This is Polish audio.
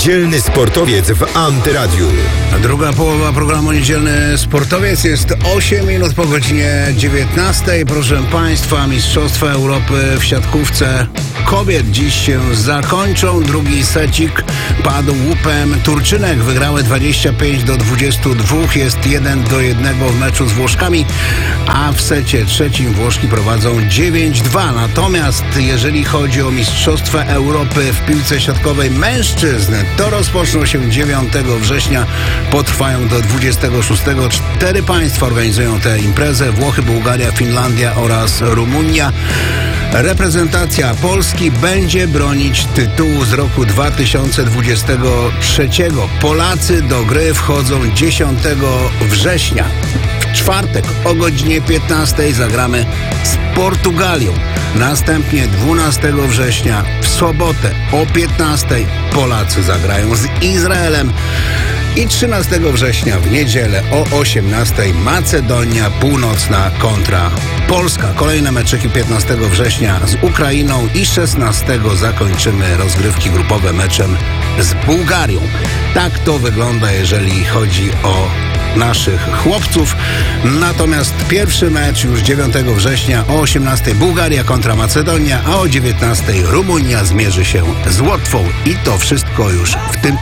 Niedzielny sportowiec w Antyradiu. Druga połowa programu Niedzielny Sportowiec jest 8 minut po godzinie 19. Proszę Państwa, Mistrzostwa Europy w siatkówce kobiet dziś się zakończą. Drugi secik padł łupem Turczynek. Wygrały 25-22. Jest 1-1 w meczu z Włoszkami, a w secie trzecim Włoszki prowadzą 9-2. Natomiast jeżeli chodzi o Mistrzostwa Europy w piłce siatkowej mężczyzn, to rozpoczną się 9 września, potrwają do 26. 4 państwa organizują tę imprezę: Włochy, Bułgaria, Finlandia oraz Rumunia. Reprezentacja Polski będzie bronić tytułu z roku 2023. Polacy do gry wchodzą 10 września. W czwartek o godzinie 15 zagramy z Portugalią. Następnie 12 września w sobotę o 15 Polacy zagrają z Izraelem. I 13 września w niedzielę o 18 Macedonia Północna kontra Polska. Kolejne meczyki 15 września z Ukrainą i 16 zakończymy rozgrywki grupowe meczem z Bułgarią. Tak to wygląda, jeżeli chodzi o naszych chłopców. Natomiast pierwszy mecz już 9 września o 18 Bułgaria kontra Macedonia, a o 19 Rumunia zmierzy się z Łotwą. I to wszystko już w tym